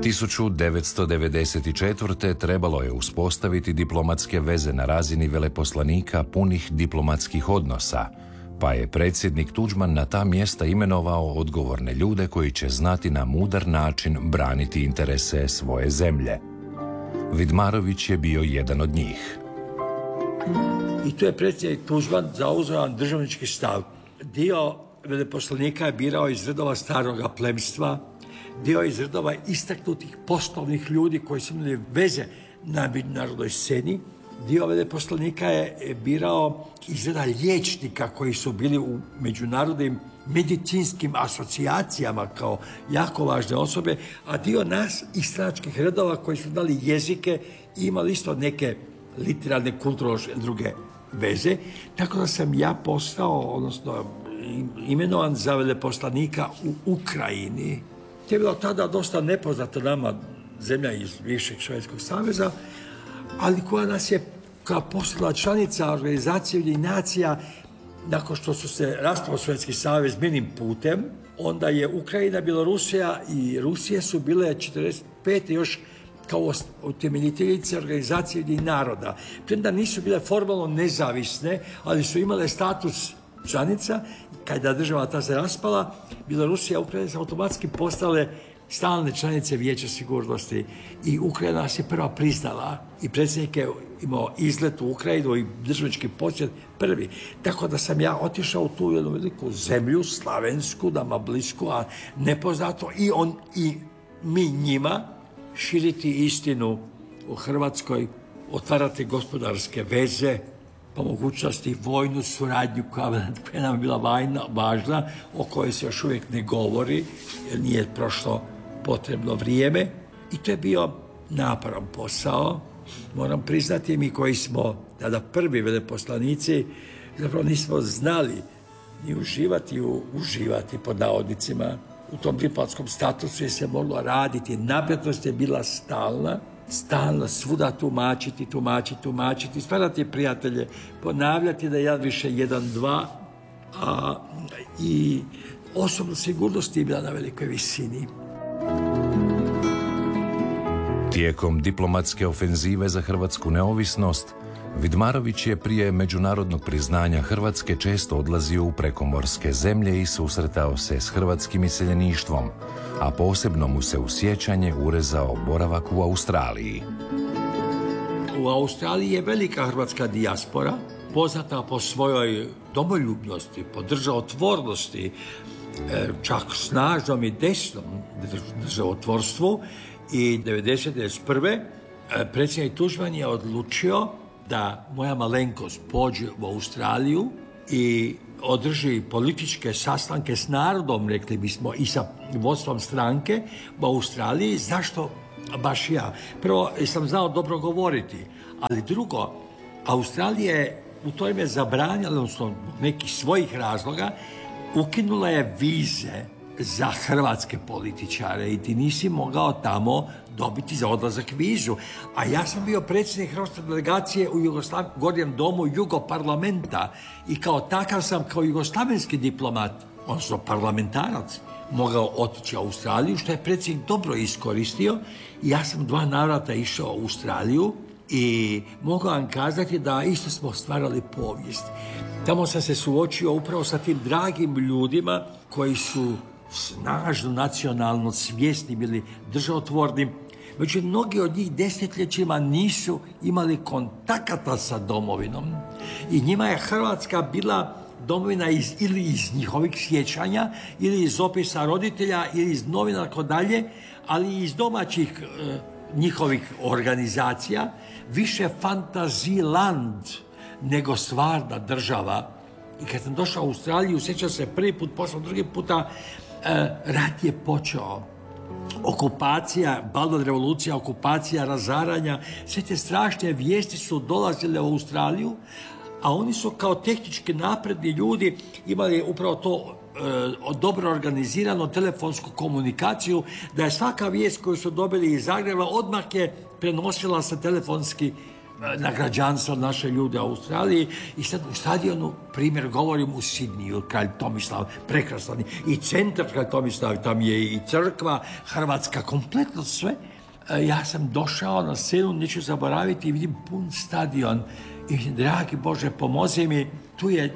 1994. trebalo je uspostaviti diplomatske veze na razini veleposlanika punih diplomatskih odnosa, pa je predsjednik Tuđman na ta mjesta imenovao odgovorne ljude koji će znati na mudar način braniti interese svoje zemlje. Vidmarović je bio jedan od njih. I tu je predsjednik Tuđman zauzeo državnički stav. Dio veleposlanika je birao iz redova staroga plemstva, dio iz redova istaknutih poslovnih ljudi koji su imali veze na međunarodnoj sceni. Dio veleposlanika je birao iz reda liječnika koji su bili u međunarodnim medicinskim asocijacijama kao jako važne osobe, a dio nas iz stranačkih redova koji su dali jezike i imali isto neke literarne, kulturološke druge veze. Tako da sam ja postao, odnosno imenovan za veleposlanika u Ukrajini. To je bilo tada dosta nepoznato nama, zemlja iz bivšeg Sovjetskog saveza, ali koja nas je kao postala članica organizacije Ujedinjenih nacija, nakon što su se raspao Sovjetski savez mirnim putem, onda je Ukrajina, Bjelorusija i Rusija su bile 1945. još kao utemeljiteljice organizacije Ujedinjenih naroda. Premda nisu bile formalno nezavisne, ali su imale status članica. Kada država ta se raspala, Bjelorusija i Ukrajina su automatski postale stalne članice Vijeća sigurnosti i Ukrajina nas je prva priznala i predsjednik je imao izlet u Ukrajinu i državnički posjet prvi. Tako da sam ja otišao u tu jednu veliku zemlju, slavensku, nama blisku, a nepoznato, i mi njima širiti istinu u Hrvatskoj, otvarati gospodarske veze, po mogućnosti vojnu suradnju koja nam je bila važna, o kojoj se još uvijek ne govori, jer nije prošlo potrebno vrijeme. I to je bio naporan posao. Moram priznati, mi koji smo tada prvi veleposlanici, zapravo nismo znali ni uživati pod navodnicima u tom diplomatskom statusu, je se moglo raditi. Napetost je bila stalno svuda tumačiti, stvarati prijatelje, ponavljati da je jedan više jedan dva, i osobna sigurnost je bila na velikoj visini. Tijekom diplomatske ofenzive za hrvatsku neovisnost, Vidmarović je prije međunarodnog priznanja Hrvatske često odlazio u prekomorske zemlje i susretao se s hrvatskim iseljeništvom, a posebno mu se u sjećanje urezao boravak u Australiji. U Australiji je velika hrvatska dijaspora, poznata po svojoj domoljubnosti, po državotvornosti, čak snažnom i desnom državotvorstvu, i 1991. predsjednik Tuđman je odlučio da moja malenkost pođe u Australiju i održi političke sastanke s narodom, rekli bismo, i sa vodstvom stranke u Australiji. Zašto baš ja? Prvo, sam znao dobro govoriti, ali drugo, Australija je u to ime zabranila, odnosno nekih svojih razloga, ukinula je vize za hrvatske političare i ti nisi mogao tamo dobiti za odlazak vizu. A ja sam bio predsjednik hrvatske delegacije u Gornjem domu Jugoparlamenta i kao takav sam, kao jugoslavenski diplomat, odnosno parlamentarac, mogao otići u Australiju, što je predsjednik dobro iskoristio. I ja sam 2 navrata išao u Australiju i mogu vam kazati da isto smo stvarali povijest. Tamo sam se suočio upravo sa tim dragim ljudima koji su snažno nacionalno svjesni bili, državotvorni. Međutim, mnogi od njih desetljećima nisu imali kontakata sa domovinom. I njima je Hrvatska bila domovina ili iz njihovih sjećanja, ili iz opisa roditelja, ili iz novina, tako dalje, ali i iz domaćih njihovih organizacija, više fantaziland nego stvarna država. I kad sam došao u Australiju, sjećam se prvi put, poslije drugi puta, rat je počeo. Okupacija, Baldan revolucija, okupacija, razaranja, sve te strašne vijesti su dolazile u Australiju, a oni su kao tehnički napredni ljudi imali upravo to dobro organizirano, telefonsku komunikaciju, da je svaka vijest koju su dobili iz Zagreba odmah je prenosila se telefonski na građanstvo naše ljude u Australiji. I sad u stadionu, primjer, govorim u Sidniju, kralj Tomislav, prekrasan, i centar kralj Tomislav, tam je i crkva, Hrvatska, kompletno sve. Ja sam došao na scenu, neću zaboraviti, i vidim pun stadion. I dragi Bože, pomozi mi, tu je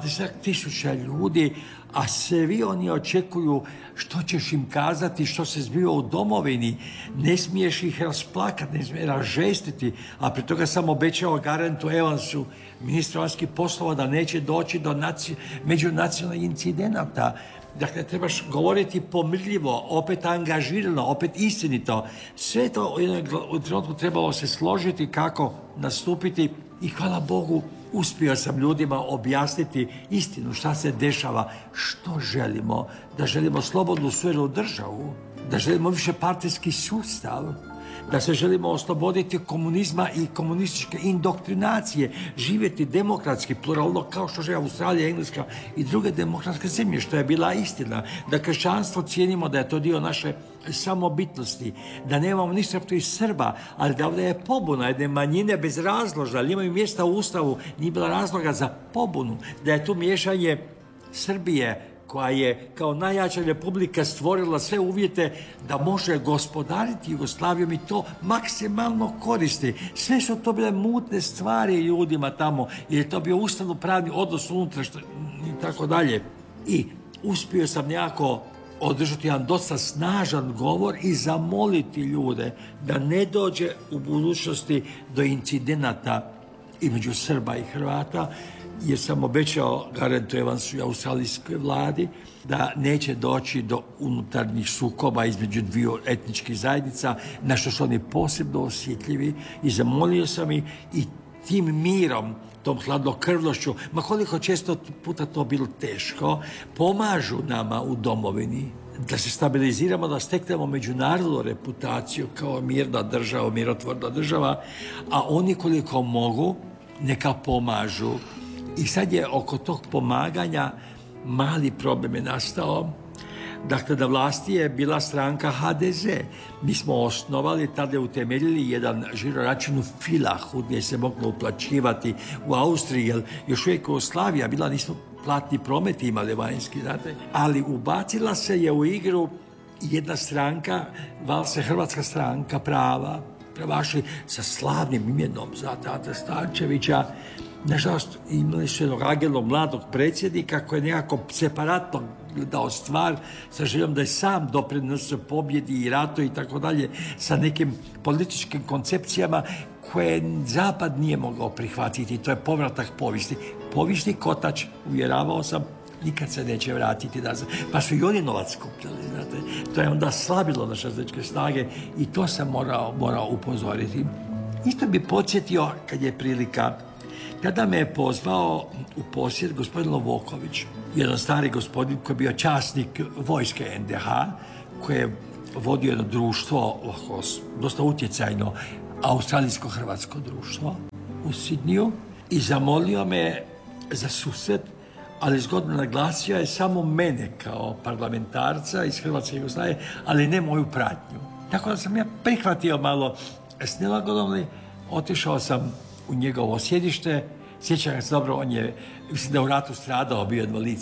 20.000 ljudi, a svi oni očekuju što ćeš im kazati, što se zbiva u domovini. Ne smiješ ih rasplakati, ne smiješ ražestiti, a pri toga sam obećao Garentu Evansu, ministru vanjskih poslova, da neće doći do međunacionalnih incidenata. Dakle, trebaš govoriti pomirljivo, opet angažirano, opet istinito. Sve to u trenutku trebalo se složiti kako nastupiti i hvala Bogu uspio sam ljudima objasniti istinu šta se dešava, što želimo, da želimo slobodnu suverenu državu, da želimo više partijski sustav, da se želimo osloboditi komunizma i komunističke indoktrinacije, živjeti demokratski, pluralno, kao što žive Australija, Engleska i druge demokratske zemlje, što je bila istina, da kršćanstvo cijenimo, da je to dio naše samobitnosti, da nemamo ništa protiv Srba, ali da ovdje je pobuna jedne manjine bez razloga, ali imaju mjesta u Ustavu, nije bila razloga za pobunu, da je tu miješanje Srbije, koja je kao najjača republika stvorila sve uvjete da može gospodariti Jugoslavijom i to maksimalno koristi. Sve su to bile mutne stvari ljudima tamo, jer je to bio ustavno-pravni odnos unutra i tako dalje. I uspio sam nekako održati jedan dosta snažan govor i zamoliti ljude da ne dođe u budućnosti do incidenata između Srba i Hrvata, jer sam obećao Garentu Evansu i australijskoj vladi da neće doći do unutarnjih sukoba između dviju etničkih zajednica, na što su oni posebno osjetljivi, i zamolio sam ih i tim mirom, tom hladnokrvnošću, ma koliko često puta to bilo teško, pomažu nama u domovini, da se stabiliziramo, da steknemo međunarodnu reputaciju kao mirna država, mirotvorna država, a oni koliko mogu, neka pomažu. I sad je oko tog pomaganja mali problem je nastao. Dakle, na vlasti je bila stranka HDZ. Mi smo osnovali, tada je utemeljili jedan žiroračun u Filahu, gdje se moglo uplaćivati u Austriji, jer još uvijek Jugoslavija bila, nismo platni promet imali vanjski, znate. Ali ubacila se je u igru jedna stranka, vala se Hrvatska stranka prava, pravaši sa slavnim imenom za Ante Starčevića. Nažalost, imali su jednog agilnog mladog predsjednika koji je nekako separatno gledao stvar sa željom da je sam doprinosio pobjedi i ratu i tako dalje, sa nekim političkim koncepcijama koje Zapad nije mogao prihvatiti. To je povratak povijesti. Povijesni kotač, uvjeravao sam, nikad se neće vratiti nazad. Pa su i oni novac skupljali, znate. To je onda slabilo naše zajedničke snage i to sam morao upozoriti. Isto bi podsjetio, kad je prilika, tada me je pozvao u posjet gospodin Lovoković, jedan stari gospodin koji je bio časnik vojske NDH, koji je vodio jedno društvo, dosta utjecajno, australijsko-hrvatsko društvo u Sidniju, i zamolio me za susret, ali zgodno naglasio je samo mene kao parlamentarca iz Hrvatske i Jugoslavije, ali ne moju pratnju. Tako da sam ja prihvatio malo s nelagodom, otišao sam u njegovo sjedište. Sjećam se dobro, on je, mislim da u ratu stradao, bio invalid,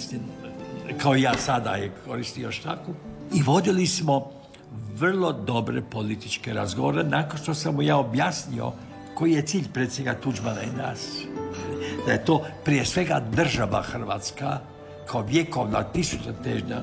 kao i ja sada je koristio štaku. I vodili smo vrlo dobre političke razgovore, nakon što sam mu ja objasnio koji je cilj predsjednika Tuđmana i nas. Da je to prije svega država Hrvatska, kao vjekovna, tisućljećna.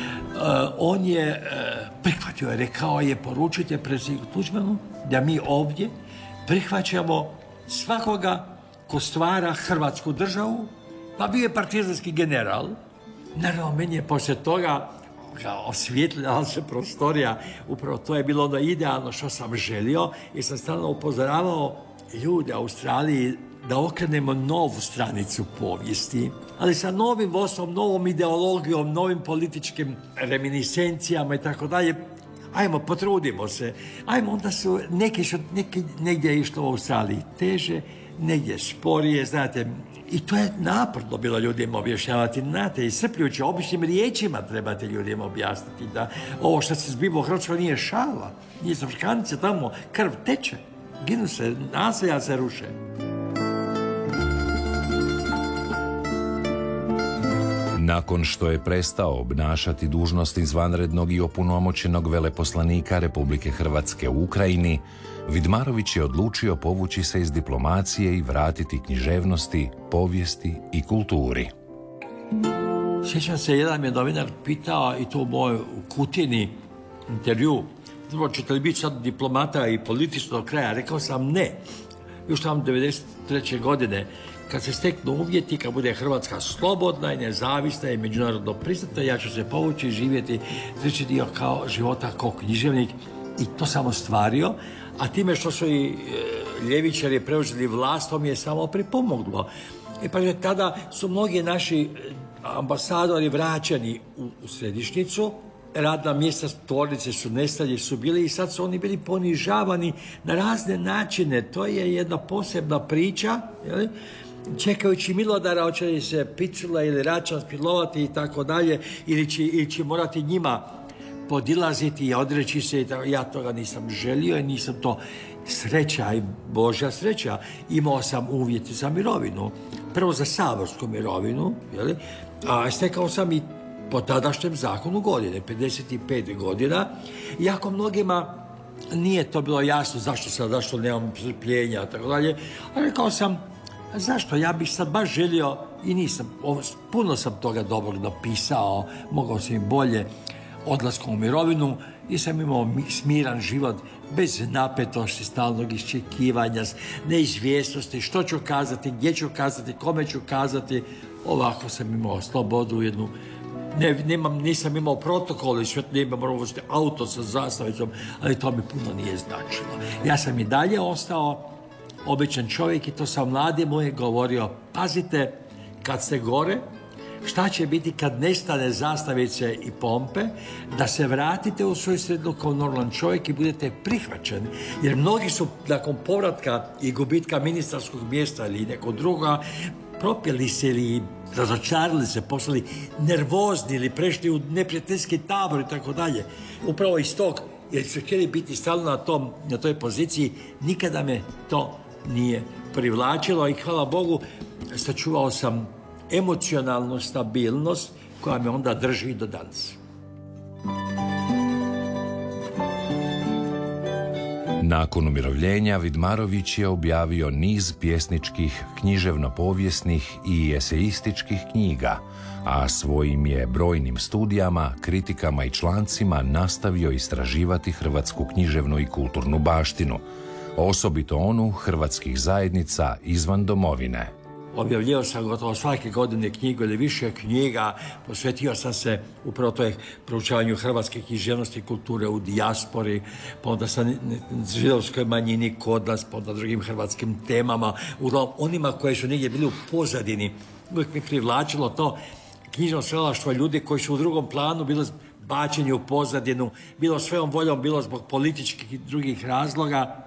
On je prihvatio, rekao je, poručite predsjedniku Tuđmanu da mi ovdje prihvaćamo svakoga ko stvara Hrvatsku državu, pa bio je partizanski general. Naravno, meni je poslije toga osvjetljala se prostorija. Upravo to je bilo ono idealno što sam želio, jer sam stalno upozoravao ljude u Australiji da okrenemo novu stranicu povijesti, ali sa novim vodstvom, novom ideologijom, novim političkim reminiscencijama i tako dalje. Ajmo, potrudimo se. Ajmo, onda su negdje je išlo u Australiji teže, negdje sporije, znate. I to je naporno bilo ljudima objašnjavati, znate, iscrpljujuće, običnim riječima trebate ljudima objasniti da ovo što se zbiva u Hrvatskoj nije šala, nije za Afrikanice, tamo krv teče. ginu se, naselja se ruše. Nakon što je prestao obnašati dužnost izvanrednog i opunomoćenog veleposlanika Republike Hrvatske u Ukrajini, Vidmarović je odlučio povući se iz diplomacije i vratiti književnosti, povijesti i kulturi. Sjećam se, jedan je novinar pitao, i to u mojoj Kutini intervju, ćete li biti sad diplomata i politično do kraja? Rekao sam ne. Još tamo 1993. godine, kad se steknu uvjeti, kad bude Hrvatska slobodna i nezavisna i međunarodno priznata, ja ću se povući i živjeti treći dio kao života kao književnik. I to sam ostvario, a time što su i ljevičari preuzeli vlast, to mi je samo pripomoglo. Pa tada su mnogi naši ambasadori vraćani u središnjicu, radna mjesta tvornice su nestali, su bili i sad su oni bili ponižavani na razne načine. To je jedna posebna priča, jel? Čekajući Milodara, hoće li se Picula ili Račan spilovati i tako dalje, ili će morati njima podilaziti i odreći se. Ja toga nisam želio i nisam to, sreća i Božja sreća. Imao sam uvjeti za mirovinu. Prvo za saborsku mirovinu, jel? A stekao sam i po tadašnjem zakonu godine, 55 godina. Iako mnogima nije to bilo jasno zašto nemam strpljenja, tako dalje. A rekao sam, zašto? Ja bih sad baš želio, i nisam, puno sam toga dobrog napisao, mogao sam i bolje, odlaskom u mirovinu, i sam imao smiran život, bez napetosti, stalnog iščekivanja, neizvjesnosti, što ću kazati, gdje ću kazati, kome ću kazati. Ovako sam imao slobodu jednu. Nisam imao protokol i sve, nemam auto sa zastavicom, ali to mi puno nije značilo. Ja sam i dalje ostao običan čovjek i to sam mladi moje govorio, pazite, kad ste gore, šta će biti kad nestane zastavice i pompe, da se vratite u svoju sredinu kao normalan čovjek i budete prihvaćeni. Jer mnogi su nakon povratka i gubitka ministarskog mjesta ili nekog druga, propjeli se ili razočarili se, postali nervozni ili prešli u neprijateljski tabor i tako dalje. Upravo iz tog, jer su htjeli biti stalno na toj poziciji, nikada me to nije privlačilo i hvala Bogu sačuvao sam emocionalnu stabilnost koja me onda drži do danas. Nakon umirovljenja Vidmarović je objavio niz pjesničkih, književno-povijesnih i eseističkih knjiga, a svojim je brojnim studijama, kritikama i člancima nastavio istraživati hrvatsku književnu i kulturnu baštinu, osobito onu hrvatskih zajednica izvan domovine. Objavljivao sam gotovo svake godine knjigu ili više knjiga, posvetio sam se upravo toj proučavanju hrvatske književnosti i kulture u dijaspori, pa onda sam židovskoj manjini kod nas, pa onda drugim hrvatskim temama, onima koje su negdje bili u pozadini. Uvijek mi privlačilo to knjižno stvaralaštvo ljudi koji su u drugom planu bili bačeni u pozadinu, bilo svojom voljom, bilo zbog političkih i drugih razloga.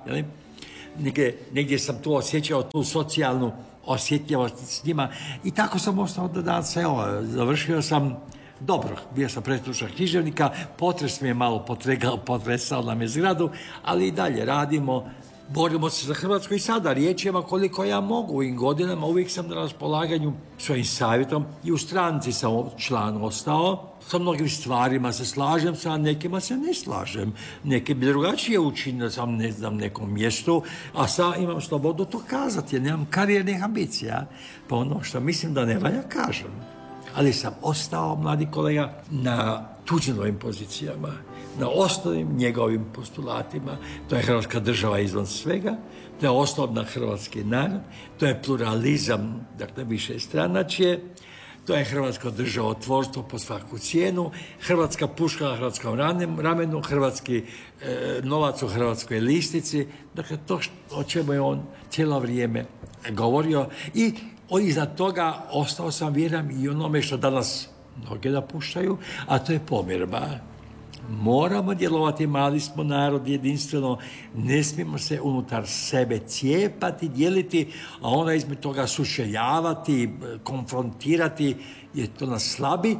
Negdje sam tu osjećao tu socijalnu osjetljivost s njima i tako sam ostao do danas. Evo, završio sam dobro, bio sam predsjednik književnika, potres mi je malo potresao nam je zgradu, ali i dalje radimo, borimo se za Hrvatsku i sada riječima koliko ja mogu. U ovim godinama uvijek sam na raspolaganju svojim savjetom i u stranci sam član ostao. Sa mnogim stvarima se slažem, sa nekima se ne slažem. Neke bi drugačije učinio sam, ne znam, nekom mjestu, a sad imam slobodu to kazati, jer nemam karijernih ambicija. Pa ono što mislim da ne valja, kažem. Ali sam ostao, mladi kolega, na tuđinovim pozicijama, na osnovnim njegovim postulatima. To je Hrvatska država izvan svega, to je osnovna hrvatski narod, to je pluralizam, dakle više stranačje, to je hrvatsko državotvorstvo po svaku cijenu, hrvatska puška na hrvatskom ramenu, hrvatski novac u hrvatskoj listici. Dakle, to o čemu je on cijelo vrijeme govorio. I iznad toga ostao sam vjeran i onome što danas mnoge napuštaju, a to je pomirba. Moramo djelovati, mali smo narod, jedinstveno, ne smijemo se unutar sebe cijepati, dijeliti, a onda između toga sučeljavati, konfrontirati, jer to nas slabi,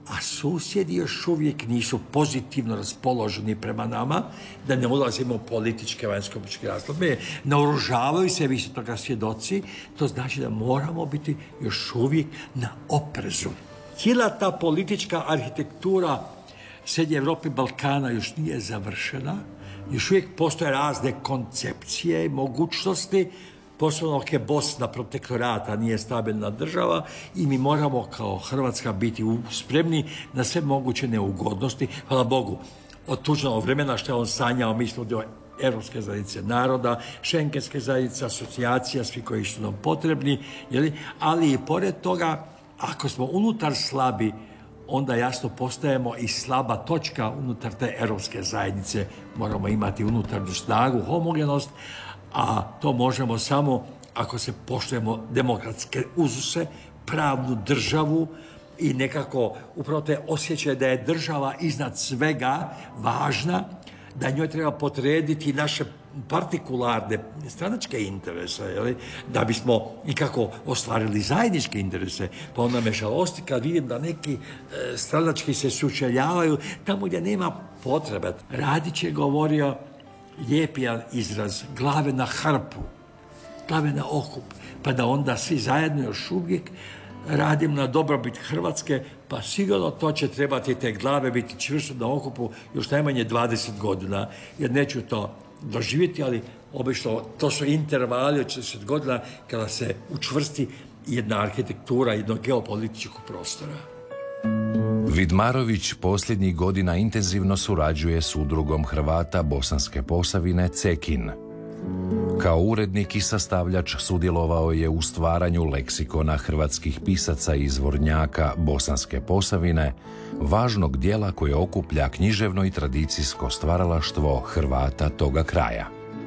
a susjedi još uvijek nisu pozitivno raspoloženi prema nama, da ne ulazimo u političke, vanjsko-političke razloge, naoružavaju se, vi ste toga svjedoci, to znači da moramo biti još uvijek na oprezu. Cijela ta politička arhitektura Srednje Evrope i Balkana još nije završena, još uvijek postoje razne koncepcije i mogućnosti, posebno dok je Bosna protektorata, nije stabilna država i mi moramo kao Hrvatska biti spremni na sve moguće neugodnosti. Hvala Bogu, od Tuđmanovog vremena što je on sanjao, mi smo dio Europske zajednice naroda, Šengenske zajednice, asocijacija, svi koji su nam potrebni, ali i pored toga, ako smo unutar slabi, onda jasno postajemo i slaba točka unutar te Europske zajednice. Moramo imati unutarnju snagu, homogenost, a to možemo samo ako se poštujemo demokratske uzuse, pravnu državu i nekako upravo te osjećaje da je država iznad svega važna, da njoj treba podrediti naše partikularne stranačke interese, da bismo nikako ostvarili zajedničke interese. Pa onda me žalosti kad vidim da neki stranački se sučeljavaju tamo gdje nema potrebe. Radić je govorio lijepi izraz, glave na hrpu, glave na okup, pa da onda svi zajedno još uvijek radim na dobrobit Hrvatske, pa sigurno to će trebati te glave biti čvrsto na okupu još najmanje 20 godina, jer neću to doživjeti, ali obično to su intervali od 40 godina kada se učvrsti jedna arhitektura jednog geopolitičkog prostora. Vidmarović posljednjih godina intenzivno surađuje s udrugom Hrvata Bosanske Posavine Cekin. Kao urednik i sastavljač sudjelovao je u stvaranju leksikona hrvatskih pisaca i izvornjaka Bosanske Posavine, važnog dijela koje okuplja književno i tradicijsko stvaralaštvo Hrvata toga kraja.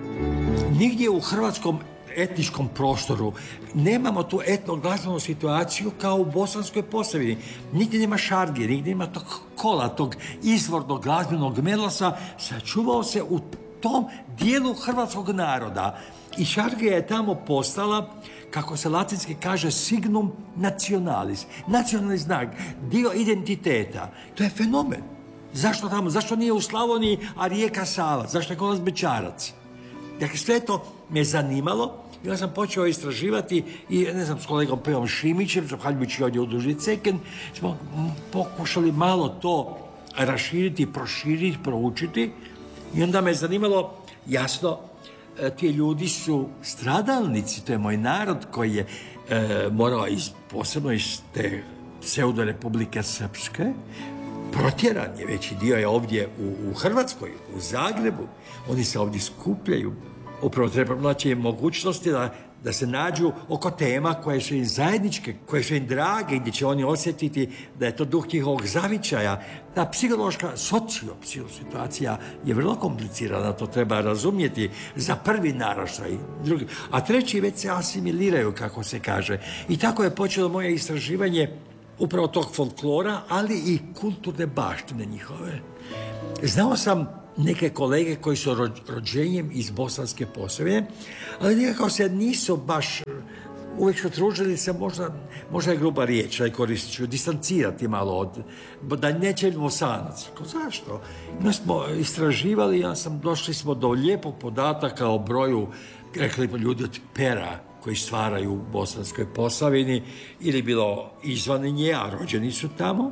Nigdje u hrvatskom etničkom prostoru nemamo tu etnoglazbenu situaciju kao u Bosanskoj Posavini. Nigdje nema šargije, nigdje nema tog kola, tog izvornog glazbenog melosa, sačuvao se u tom dijelu hrvatskog naroda. I šargija je tamo postala, kako se latinski kaže, signum nationalis, nacionalni znak, dio identiteta. To je fenomen. Zašto tamo? Zašto nije u Slavoniji, a rijeka Sava? Zašto je kod Bečarac? Dakle, sve to me zanimalo i ja sam počeo istraživati i, s kolegom Pevom Šimićem, zahvaljujući ovdje u udruzi Cekin, smo pokušali malo to raširiti, proširiti, proučiti i onda me zanimalo, jasno, ti ljudi su stradalnici, to je moj narod koji je morao posebno iz te pseudo-republike Srpske, protjeran je, veći dio je ovdje u Hrvatskoj, u Zagrebu. Oni se ovdje skupljaju. Upravo treba naći mogućnosti da se nađu oko tema koje su im zajedničke, koje su im drage, gdje će oni osjetiti da je to duh njihovog zavičaja. Ta psihološka, situacija je vrlo komplicirana, to treba razumjeti za prvi naraštaj. A treći već se asimiliraju, kako se kaže. I tako je počelo moje istraživanje upravo tog folklora, ali i kulturne baštine njihove. Znao sam neke kolege koji su rođenjem iz Bosanske Posavine, ali nekako se nisu baš uvijek su tružili se, možda je gruba riječ, da je koristit ću, distancirati malo da neće Bosanac. Zašto? Mi smo istraživali, došli smo do lijepog podataka o broju, rekli bi ljudi od pera koji stvaraju u Bosanskoj Posavini ili bilo izvan nje, a rođeni su tamo.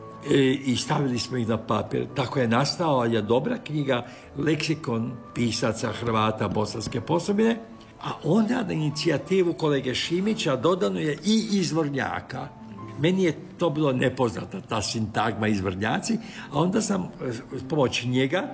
I stavili smo ih na papir. Tako je nastala je dobra knjiga, leksikon pisaca Hrvata Bosanske Posavine, a onda na inicijativu kolege Šimića dodano je i izvornjaka. Meni je to bilo nepoznata, ta sintagma izvornjaci, a onda sam s pomoć njega,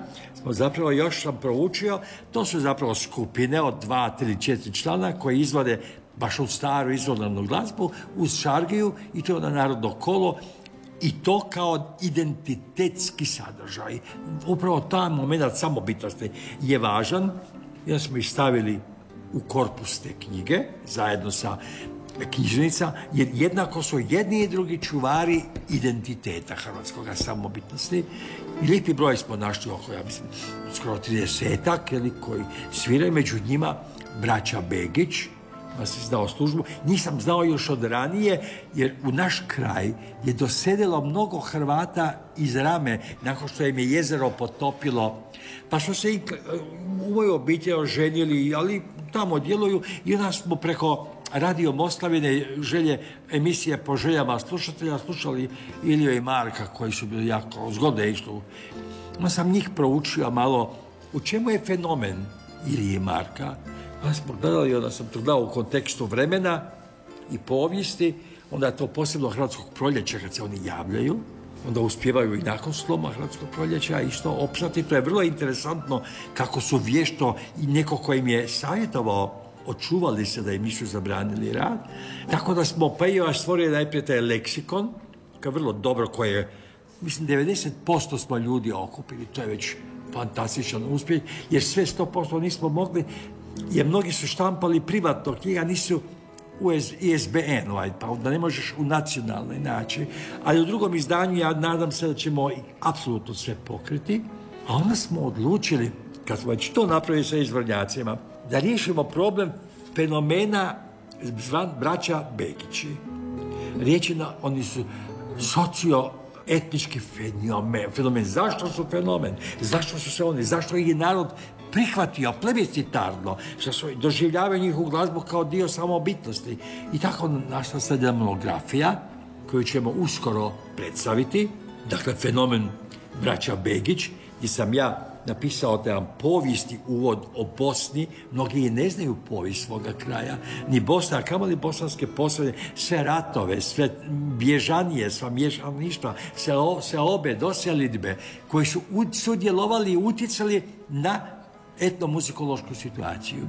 još sam proučio, to su zapravo skupine od 2, 3, 4 člana koji izvode baš u staru izvornu glazbu uz šargiju i to je na narodno kolo. I to kao identitetski sadržaj. Upravo taj moment samobitnosti je važan. Ja smo ih stavili u korpus te knjige, zajedno sa knjižnica, jer jednako su jedni i drugi čuvari identiteta hrvatskog samobitnosti. I lijepi broj smo našli oko, ja mislim, skoro 30-ak, koji sviraju, među njima braća Begić, pa si znao službu. Nisam znao još od ranije, jer u naš kraj je doselilo mnogo Hrvata iz Rame, nakon što im je jezero potopilo. Pa smo se u mojoj obitelji oženili, ali tamo djeluju i onda smo preko Radio Moslavine, emisije po željama slušatelja, slušali Iliju i Marka, koji su bili jako zgodne isto. Onda sam njih proučio malo u čemu je fenomen Ilije i Marka. Onda smo gledali, onda sam to dao u kontekstu vremena i povijesti, onda je to posebno Hrvatskog proljeća kad se oni javljaju, onda uspijevaju i nakon sloma Hrvatskog proljeća isto opstati. To je vrlo interesantno kako su vješto i neko ko im je savjetovao očuvali se da im nisu zabranili rad. Tako da smo pa i stvorili najprije taj leksikon, koji je vrlo dobro, koji je, mislim, 90% smo ljudi okupili, to je već fantastičan uspjeh, jer sve 100% nismo mogli, jer mnogi su štampali privatno knjiga, nisu u ISBN, pa da ne možeš u nacionalnoj naći. Ali u drugom izdanju ja nadam se da ćemo apsolutno sve pokriti. A onda smo odlučili, kad smo već to napravili sa izvornjacima, da riješimo problem fenomena zvan braća Begići. Riječ je oni su socioetnički fenomen. Zašto su fenomen? Zašto su se oni? Zašto ih je narod prihvatio plebiscitarno? Što su doživljavaju njihovu glazbu kao dio samobitnosti. I tako našla se jedna monografija koju ćemo uskoro predstaviti. Dakle, fenomen braća Begić, gdje sam ja napisao taj povijesti uvod o Bosni. Mnogi ne znaju povijest svoga kraja, ni Bosna, a kamoli Bosanske Posavine, sve ratove, sve bježanije, sva mješaništva, seobe, doselidbe, koji su sudjelovali i utjecali na etnomuzikološku situaciju.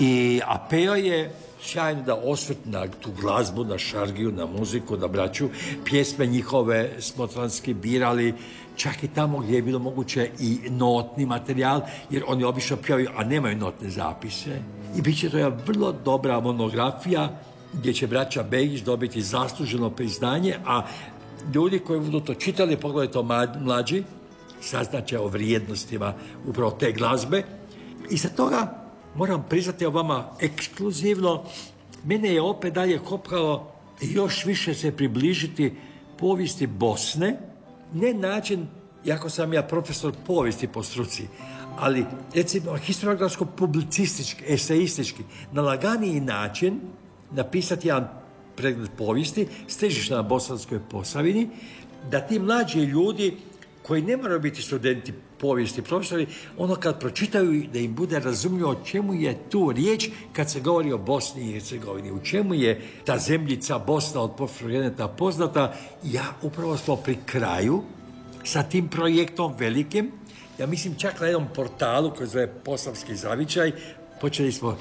A Pejo je sjajno da osvrt na tu glazbu, na šargiju, na muziku, na braću. Pjesme njihove smo transki birali, čak i tamo gdje je bilo moguće i notni materijal, jer oni obično pjevaju, a nemaju notne zapise. I bit će to jedna vrlo dobra monografija gdje će braća Begić dobiti zasluženo priznanje, a ljudi koji budu to čitali, pogledajte to mlađi, saznaće o vrijednostima upravo te glazbe. I za toga moram priznati o vama ekskluzivno, mene je opet dalje kopkalo još više se približiti povijesti Bosne, ne način, iako sam ja profesor povijesti po struci, ali recimo historiografsko-publicistički, eseistički, na laganiji način napisati jedan pregled povijesti s težištem na Bosanskoj Posavini, da ti mlađi ljudi koji ne moraju biti studenti povijesti, profesori, ono kad pročitaju da im bude razumljivo o čemu je tu riječ kad se govori o Bosni i Hercegovini, u čemu je ta zemljica Bosna od prošlogeneta poznata. Ja upravo smo pri kraju sa tim projektom velikim, ja mislim čak na jednom portalu koji zove Posavski zavičaj, počeli smo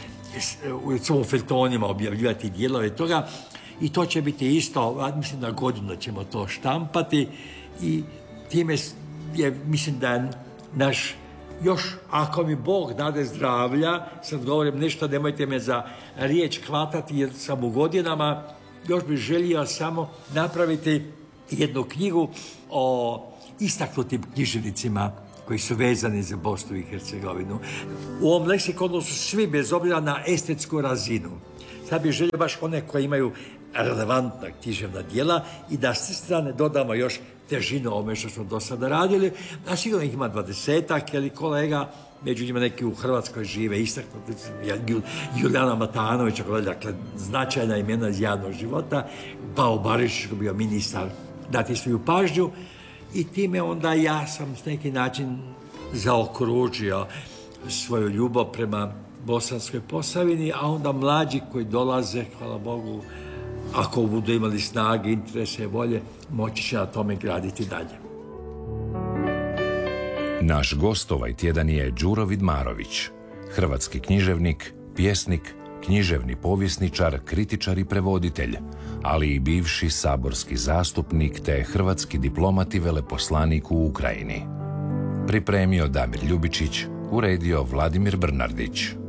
u svojom feltonima objavljivati dijelove toga i to će biti isto, mislim na godinu ćemo to štampati i time je, mislim da naš, još ako mi Bog dade zdravlja, sad govorim nešto, nemojte me za riječ hvatati jer sam u godinama, još bih želio samo napraviti jednu knjigu o istaknutim književnicima koji su vezani za Bosnu i Hercegovinu. U ovom leksikonu su svi bez obzira na estetsku razinu. Sad bih želio baš one koji imaju relevantna književna djela i da s te strane dodamo još težinu ovome što smo do sada radili, a sigurno ih ima 20-ak, jer kolega, među njima neki u Hrvatskoj žive, istaknuti, Julijana Matanović, dakle, značajna imena iz javnog života, Pao Barišić, koji je bio ministar, dati svoju pažnju i time onda ja sam s neki način zaokružio svoju ljubav prema Bosanskoj Posavini, a onda mlađi koji dolaze, hvala Bogu, ako budu imali snage, interese, volje, moći će na tome graditi dalje. Naš gost ovaj tjedan je Đuro Vidmarović, hrvatski književnik, pjesnik, književni povjesničar, kritičar i prevoditelj, ali i bivši saborski zastupnik te hrvatski diplomat i veleposlanik u Ukrajini. Pripremio Damir Ljubičić, uredio Vladimir Brnardić.